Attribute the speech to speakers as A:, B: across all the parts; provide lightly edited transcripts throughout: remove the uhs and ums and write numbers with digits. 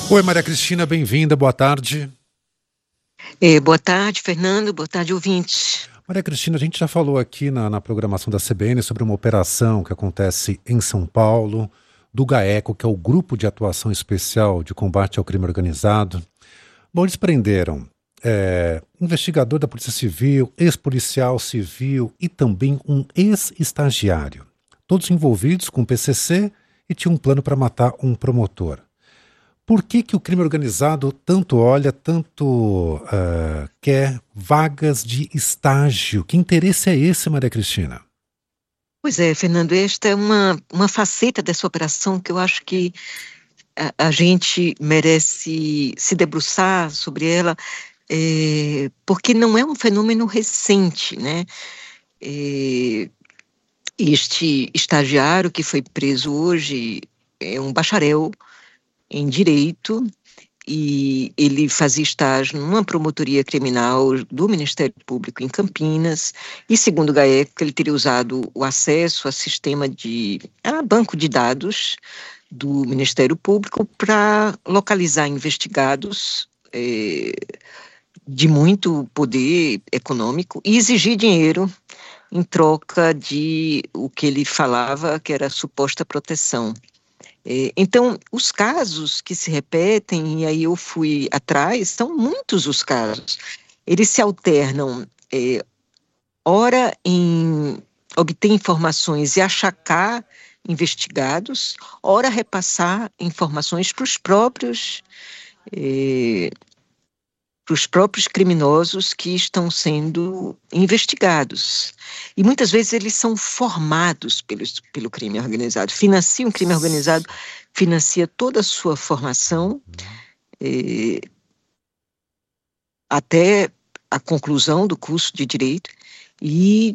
A: Oi, Maria Cristina, bem-vinda, boa tarde.
B: Boa tarde, Fernando. Boa tarde, ouvintes.
A: Maria Cristina, a gente já falou aqui na programação da CBN sobre uma operação que acontece em São Paulo, do GAECO, que é o Grupo de Atuação Especial de Combate ao Crime Organizado. Bom, eles prenderam investigador da Polícia Civil, ex-policial civil e também um ex-estagiário. Todos envolvidos com o PCC e tinham um plano para matar um promotor. Por que o crime organizado tanto olha, tanto quer vagas de estágio? Que interesse é esse, Maria Cristina?
B: Pois é, Fernando, esta é uma faceta dessa operação que eu acho que a gente merece se debruçar sobre ela, porque não é um fenômeno recente, né? Este estagiário que foi preso hoje é um bacharel em Direito, e ele fazia estágio numa promotoria criminal do Ministério Público em Campinas, e segundo o GAECO, ele teria usado o acesso a banco de dados do Ministério Público para localizar investigados de muito poder econômico e exigir dinheiro em troca de o que ele falava que era a suposta proteção. Então, os casos que se repetem, e aí eu fui atrás, são muitos os casos. Eles se alternam, ora em obter informações e achacar investigados, ora repassar informações para os próprios criminosos que estão sendo investigados. E muitas vezes eles são formados pelo crime organizado, financiam o crime organizado, financia toda a sua formação, até a conclusão do curso de Direito, e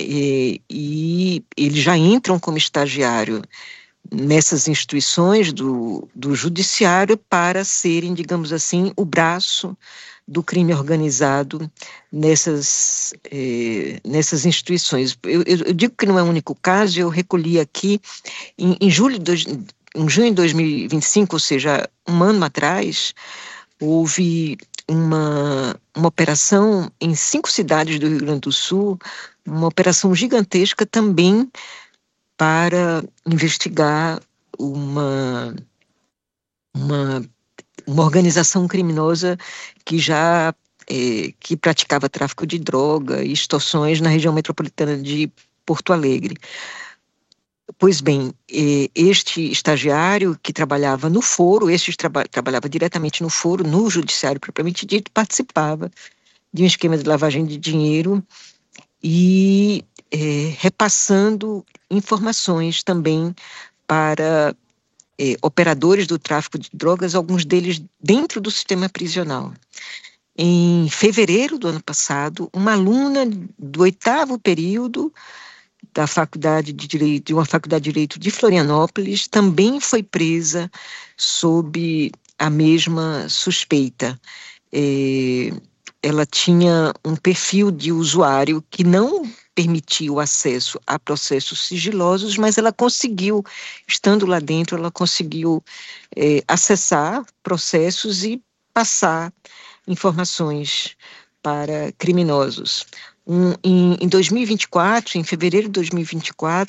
B: eles já entram como estagiário nessas instituições do judiciário para serem, digamos assim, o braço do crime organizado nessas instituições. Eu digo que não é o único caso, eu recolhi aqui, em junho de 2025, ou seja, um ano atrás, houve uma operação em 5 cidades do Rio Grande do Sul, uma operação gigantesca também para investigar uma organização criminosa que praticava tráfico de droga e extorsões na região metropolitana de Porto Alegre. Pois bem, este estagiário que trabalhava no foro, trabalhava diretamente no foro, no judiciário propriamente dito, participava de um esquema de lavagem de dinheiro e repassando informações também para operadores do tráfico de drogas, alguns deles dentro do sistema prisional. Em fevereiro do ano passado, uma aluna do 8º período da Faculdade de Direito, de uma Faculdade de Direito de Florianópolis, também foi presa sob a mesma suspeita. Ela tinha um perfil de usuário que não permitia o acesso a processos sigilosos, mas ela conseguiu, estando lá dentro, ela conseguiu acessar processos e passar informações para criminosos. Em 2024, em fevereiro de 2024,